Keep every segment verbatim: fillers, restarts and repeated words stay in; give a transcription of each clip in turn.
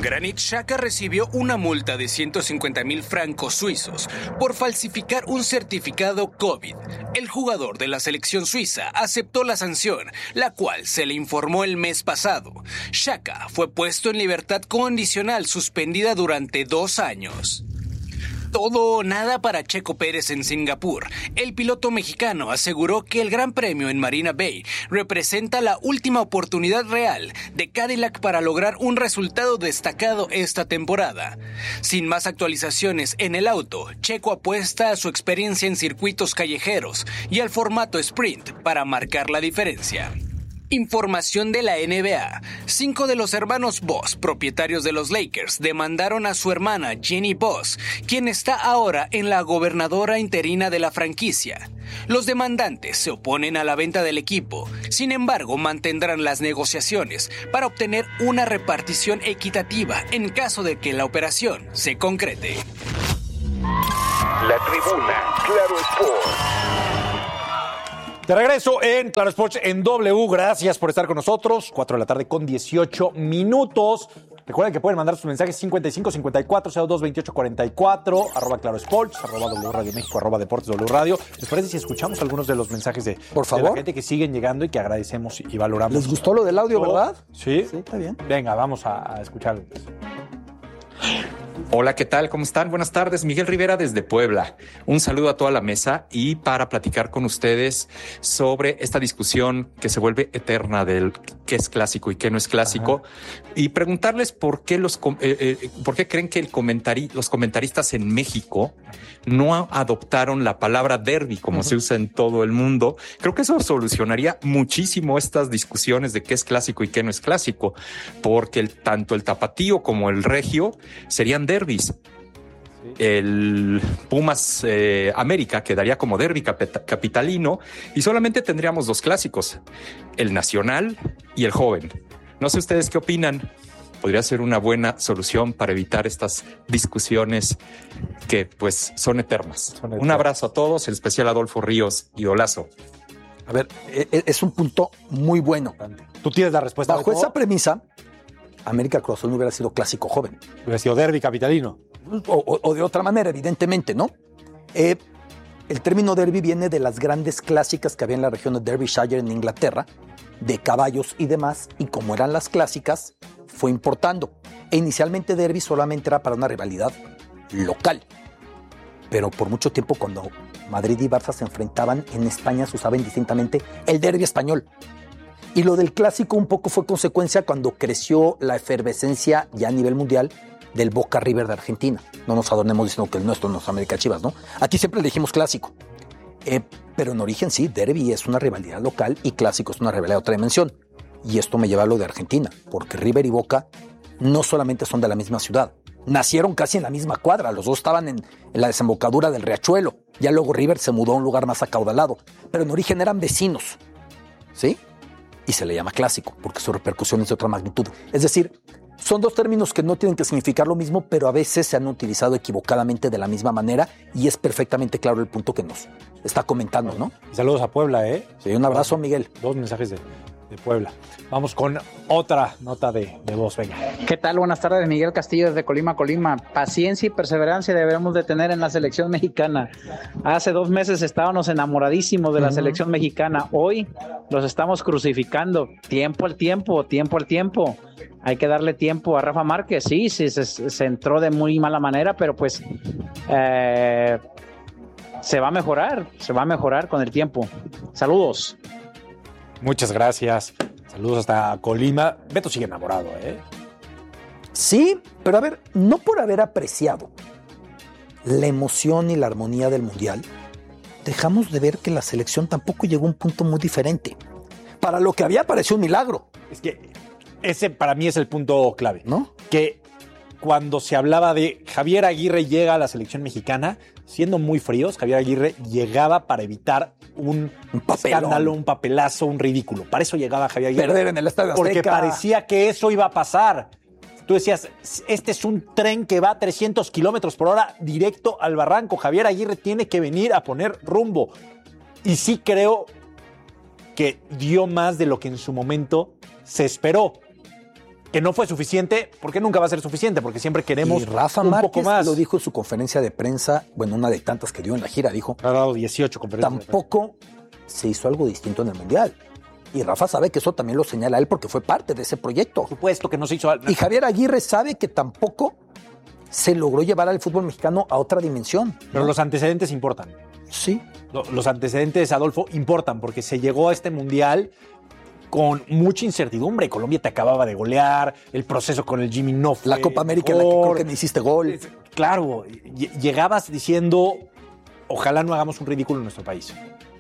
Granit Xhaka recibió una multa de ciento cincuenta mil francos suizos por falsificar un certificado COVID. El jugador de la selección suiza aceptó la sanción, la cual se le informó el mes pasado. Xhaka fue puesto en libertad condicional suspendida durante dos años. Todo o nada para Checo Pérez en Singapur. El piloto mexicano aseguró que el Gran Premio en Marina Bay representa la última oportunidad real de Cadillac para lograr un resultado destacado esta temporada. Sin más actualizaciones en el auto, Checo apuesta a su experiencia en circuitos callejeros y al formato sprint para marcar la diferencia. Información de la N B A. Cinco de los hermanos Boss, propietarios de los Lakers, demandaron a su hermana Jenny Boss, quien está ahora en la gobernadora interina de la franquicia. Los demandantes se oponen a la venta del equipo, sin embargo mantendrán las negociaciones para obtener una repartición equitativa en caso de que la operación se concrete. La Tribuna, Claro Sport. De regreso en Claro Sports en W. Gracias por estar con nosotros. cuatro de la tarde con dieciocho minutos. Recuerden que pueden mandar sus mensajes cincuenta y cinco cincuenta y cuatro cero dos veintiocho cuarenta y cuatro, arroba Claro Sports, arroba W Radio México, arroba Deportes W Radio. ¿Les parece si escuchamos algunos de los mensajes de, por favor, de la gente que siguen llegando y que agradecemos y valoramos? ¿Les gustó lo del audio, verdad? Sí. Sí, está bien. Venga, vamos a, a escucharlo. Hola, ¿qué tal? ¿Cómo están? Buenas tardes. Miguel Rivera desde Puebla. Un saludo a toda la mesa y para platicar con ustedes sobre esta discusión que se vuelve eterna del qué es clásico y qué no es clásico. Ajá. Y preguntarles por qué los eh, eh, por qué creen que el comentari los comentaristas en México no adoptaron la palabra derbi como uh-huh. se usa en todo el mundo. Creo que eso solucionaría muchísimo estas discusiones de qué es clásico y qué no es clásico, porque el, tanto el tapatío como el regio serían derbis. El Pumas eh, América quedaría como derbi cap- capitalino y solamente tendríamos dos clásicos, el nacional y el joven. No sé ustedes qué opinan. Podría ser una buena solución para evitar estas discusiones que pues son eternas. Son eternas. Un abrazo a todos, en especial a Adolfo Ríos y Olazo. A ver, es un punto muy bueno. ¿Tú tienes la respuesta? Bajo esa premisa, América Cruz Azul no hubiera sido clásico joven. Hubiera sido derbi capitalino. O, o, o de otra manera, evidentemente, ¿no? Eh, el término derbi viene de las grandes clásicas que había en la región de Derbyshire en Inglaterra, de caballos y demás, y como eran las clásicas, fue importando. E inicialmente derbi solamente era para una rivalidad local. Pero por mucho tiempo, cuando Madrid y Barça se enfrentaban, en España se usaba indistintamente el derbi español. Y lo del clásico un poco fue consecuencia cuando creció la efervescencia ya a nivel mundial del Boca River de Argentina. No nos adornemos diciendo que el nuestro no es América Chivas, ¿no? Aquí siempre le dijimos clásico. Eh, pero en origen sí, derbi es una rivalidad local y clásico es una rivalidad de otra dimensión. Y esto me lleva a lo de Argentina, porque River y Boca no solamente son de la misma ciudad, nacieron casi en la misma cuadra, los dos estaban en, en la desembocadura del Riachuelo. Ya luego River se mudó a un lugar más acaudalado, pero en origen eran vecinos, ¿sí? Y se le llama clásico, porque su repercusión es de otra magnitud. Es decir, son dos términos que no tienen que significar lo mismo, pero a veces se han utilizado equivocadamente de la misma manera y es perfectamente claro el punto que nos está comentando, ¿no? Saludos a Puebla, ¿eh? Sí, un abrazo, Miguel. Dos mensajes de, de Puebla. Vamos con otra nota de, de voz, venga. ¿Qué tal? Buenas tardes, Miguel Castillo desde Colima, Colima. Paciencia y perseverancia debemos de tener en la selección mexicana. Hace dos meses estábamos enamoradísimos de la uh-huh. selección mexicana. Hoy los estamos crucificando. Tiempo al tiempo, tiempo al tiempo. Hay que darle tiempo a Rafa Márquez. Sí, sí, se, se entró de muy mala manera, pero pues eh, se va a mejorar, se va a mejorar con el tiempo. Saludos. Muchas gracias. Saludos hasta Colima. Beto sigue enamorado, ¿eh? Sí, pero a ver, no por haber apreciado la emoción y la armonía del Mundial, dejamos de ver que la selección tampoco llegó a un punto muy diferente. Para lo que había pareció un milagro. Es que ese para mí es el punto clave, ¿no? Que cuando se hablaba de Javier Aguirre llega a la selección mexicana, siendo muy fríos, Javier Aguirre llegaba para evitar un, un escándalo, un papelazo, un ridículo. Para eso llegaba Javier Aguirre. Perder en el Estadio Azteca. Porque parecía que eso iba a pasar. Tú decías, este es un tren que va a trescientos kilómetros por hora directo al barranco. Javier Aguirre tiene que venir a poner rumbo. Y sí creo que dio más de lo que en su momento se esperó. que no fue suficiente, porque nunca va a ser suficiente, porque siempre queremos y Rafa un Márquez poco más. Lo dijo en su conferencia de prensa, bueno, una de tantas que dio en la gira, dijo, Ha dado dieciocho conferencias. tampoco se hizo algo distinto en el Mundial. Y Rafa sabe que eso también lo señala él porque fue parte de ese proyecto. Por supuesto que no se hizo. Y Javier Aguirre sabe que tampoco se logró llevar al fútbol mexicano a otra dimensión. Pero ¿no? los antecedentes importan. Sí. Los antecedentes, Adolfo, importan, porque se llegó a este Mundial con mucha incertidumbre. Colombia te acababa de golear, el proceso con el Jimmy no fue La Copa América en la que creo que me hiciste gol. Claro, llegabas diciendo, ojalá no hagamos un ridículo en nuestro país.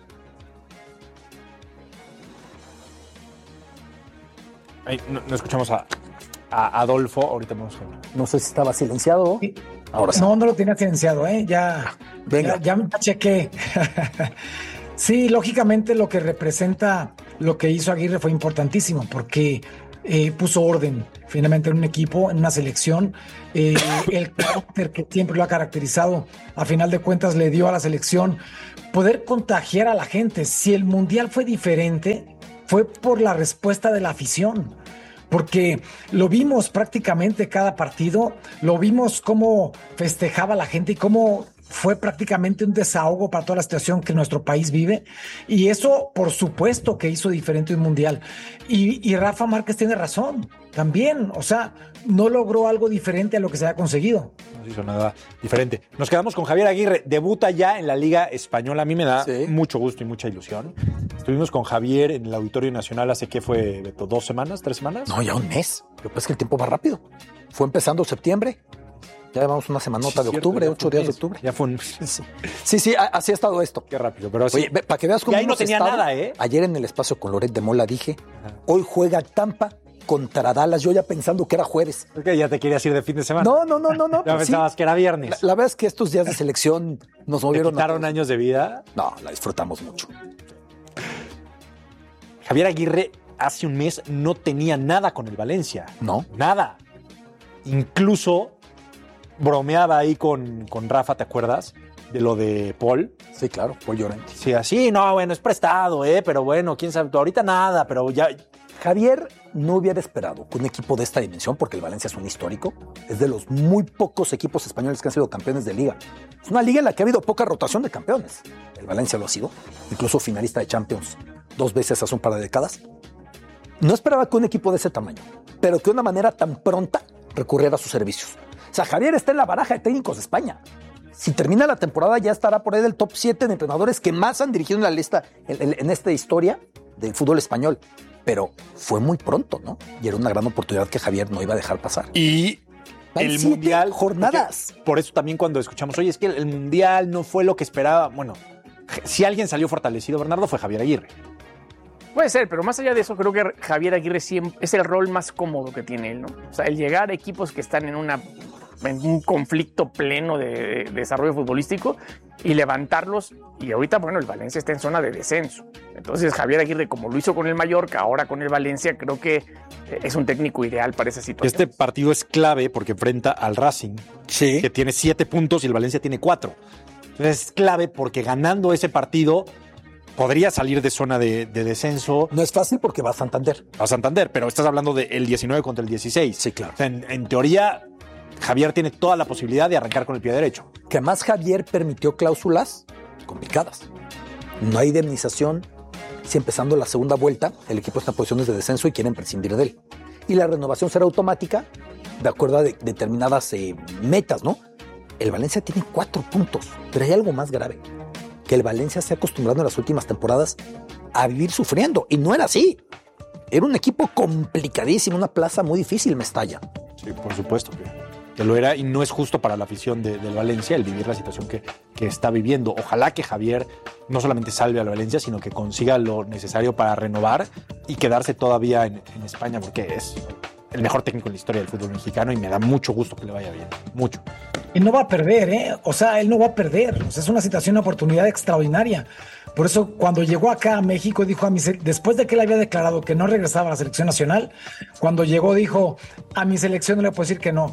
Ay, no, no escuchamos a, a Adolfo, ahorita vamos a... No sé si estaba silenciado. Sí. Ahora sí. No, no lo tenía silenciado, ¿eh? Ya, Venga. ya, ya me chequé. Sí, lógicamente lo que representa lo que hizo Aguirre fue importantísimo porque eh, puso orden finalmente en un equipo, en una selección. Eh, el carácter que siempre lo ha caracterizado, a final de cuentas le dio a la selección poder contagiar a la gente. Si el Mundial fue diferente, fue por la respuesta de la afición. Porque lo vimos prácticamente cada partido, lo vimos cómo festejaba la gente y cómo fue prácticamente un desahogo para toda la situación que nuestro país vive. Y eso, por supuesto, que hizo diferente un mundial. Y, y Rafa Márquez tiene razón también. O sea, no logró algo diferente a lo que se había conseguido. No se hizo nada diferente. Nos quedamos con Javier Aguirre. Debuta ya en la Liga Española. A mí me da Sí. mucho gusto y mucha ilusión. Estuvimos con Javier en el Auditorio Nacional hace, ¿qué fue, Beto? ¿Dos semanas? ¿Tres semanas? No, ya un mes. Lo que pasa es que el tiempo va rápido. Fue empezando septiembre. Ya llevamos una semanota de Cierto, octubre, ya ocho fue un días de mes. octubre. Ya fue un... Sí, sí, sí, a- así ha estado esto. Qué rápido, pero sí. Oye, ve, para que veas cómo Y ahí no hemos tenía estado. nada, ¿eh? Ayer en el espacio con Loret de Mola dije, hoy juega Tampa contra Dallas. Yo ya pensando que era jueves. Es que ya te querías ir de fin de semana. No, no, no, no, no. Ya pues sí. pensabas que era viernes. La, la verdad es que estos días de selección nos ¿Te movieron. a quitaron todos. años de vida? No, la disfrutamos mucho. Javier Aguirre hace un mes no tenía nada con el Valencia. No. Nada. Incluso bromeaba ahí con, con Rafa, ¿te acuerdas? De lo de Paul. Sí, claro, Paul Llorente. Sí, así, no, bueno, es prestado, ¿eh? Pero bueno, quién sabe, ahorita nada, pero ya... Javier no hubiera esperado que un equipo de esta dimensión, porque el Valencia es un histórico, es de los muy pocos equipos españoles que han sido campeones de liga. Es una liga en la que ha habido poca rotación de campeones. El Valencia lo ha sido, incluso finalista de Champions dos veces hace un par de décadas. No esperaba que un equipo de ese tamaño, pero que de una manera tan pronta recurriera a sus servicios. O sea, Javier está en la baraja de técnicos de España. Si termina la temporada ya estará por ahí del top siete de entrenadores que más han dirigido en la lista en, en, en esta historia del fútbol español. Pero fue muy pronto, ¿no? Y era una gran oportunidad que Javier no iba a dejar pasar. Y Van el siete Mundial... jornadas. porque Por eso también cuando escuchamos, oye, es que el Mundial no fue lo que esperaba. Bueno, si alguien salió fortalecido, Bernardo, fue Javier Aguirre. Puede ser, pero más allá de eso, creo que Javier Aguirre siempre es el rol más cómodo que tiene él, ¿no? O sea, el llegar a equipos que están en, una, en un conflicto pleno de, de desarrollo futbolístico y levantarlos. Y ahorita, bueno, el Valencia está en zona de descenso. Entonces, Javier Aguirre, como lo hizo con el Mallorca, ahora con el Valencia, creo que es un técnico ideal para esa situación. Este partido es clave porque enfrenta al Racing, Sí. que tiene siete puntos y el Valencia tiene cuatro. Entonces es clave porque ganando ese partido podría salir de zona de, de descenso No es fácil porque va a Santander. a Santander, pero estás hablando del diecinueve contra el dieciséis. Sí, claro. O sea, en, en teoría, Javier tiene toda la posibilidad de arrancar con el pie derecho. Que más Javier permitió cláusulas complicadas. No hay indemnización. Si empezando la segunda vuelta, el equipo está en posiciones de descenso y quieren prescindir de él. Y la renovación será automática de acuerdo a de, determinadas eh, metas, ¿no? El Valencia tiene cuatro puntos, pero hay algo más grave. Que el Valencia se ha acostumbrado en las últimas temporadas a vivir sufriendo. Y no era así. Era un equipo complicadísimo, una plaza muy difícil, Mestalla. Sí, por supuesto que, que lo era y no es justo para la afición de- del Valencia el vivir la situación que, que está viviendo. Ojalá que Javier no solamente salve al Valencia, sino que consiga lo necesario para renovar y quedarse todavía en, en España, porque es el mejor técnico en la historia del fútbol mexicano y me da mucho gusto que le vaya bien. Mucho. Y no va a perder, ¿eh? O sea, él no va a perder. O sea, es una situación, una oportunidad extraordinaria. Por eso, cuando llegó acá a México, dijo a mi se- después de que él había declarado que no regresaba a la selección nacional, cuando llegó dijo, a mi selección no le puedo decir que no.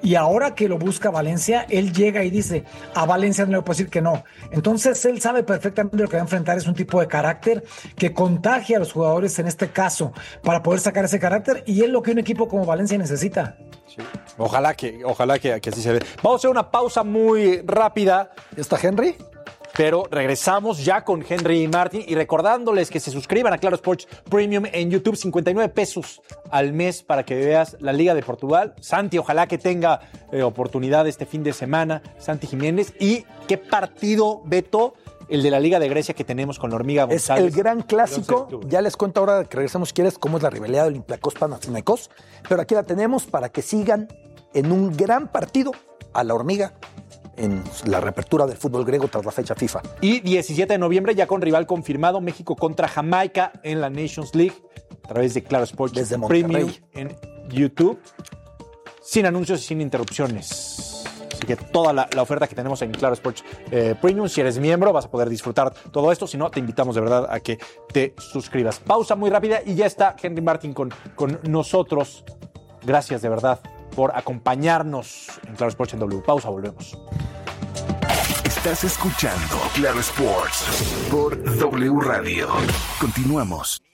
Y ahora que lo busca Valencia, él llega y dice, a Valencia no le puedo decir que no. Entonces él sabe perfectamente lo que va a enfrentar, es un tipo de carácter que contagia a los jugadores en este caso para poder sacar ese carácter, y es lo que un equipo como Valencia necesita. Sí. Ojalá que, ojalá que, que así se ve. Vamos a hacer una pausa muy rápida. ¿Ya está Henry? Pero regresamos ya con Henry Martin y recordándoles que se suscriban a Claro Sports Premium en YouTube, cincuenta y nueve pesos al mes para que veas la Liga de Portugal. Santi, ojalá que tenga eh, oportunidad este fin de semana, Santi Jiménez. ¿Y qué partido, Beto? El de la Liga de Grecia que tenemos con la Hormiga González. Es el gran clásico. Ya les cuento ahora que regresamos, si quieres, cómo es la rivalidad de Olympiacos Panathinaikos. Pero aquí la tenemos para que sigan en un gran partido a la Hormiga en la reapertura del fútbol griego tras la fecha FIFA. Y diecisiete de noviembre, ya con rival confirmado, México contra Jamaica en la Nations League, a través de Claro Sports Desde Premium Monterrey. en YouTube, sin anuncios y sin interrupciones. Así que toda la, la oferta que tenemos en Claro Sports eh, Premium, si eres miembro, vas a poder disfrutar todo esto. Si no, te invitamos de verdad a que te suscribas. Pausa muy rápida y ya está Henry Martin con, con nosotros. Gracias de verdad por acompañarnos en Claro Sports en W. Pausa, volvemos. Estás escuchando Claro Sports por W Radio. Continuamos.